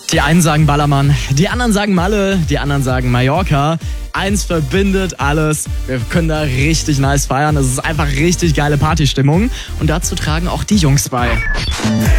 Die einen sagen Ballermann, die anderen sagen Malle, die anderen sagen Mallorca. Eins verbindet alles. Wir können da richtig nice feiern. Es ist einfach richtig geile Partystimmung. Und dazu tragen auch die Jungs bei.